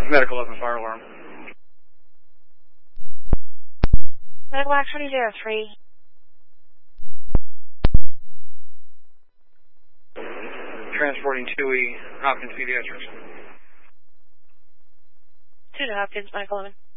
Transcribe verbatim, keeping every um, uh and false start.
Medical eleven fire alarm. Medical action zero three. Transporting two E, Hopkins Pediatrics. two to Hopkins, Medical eleven.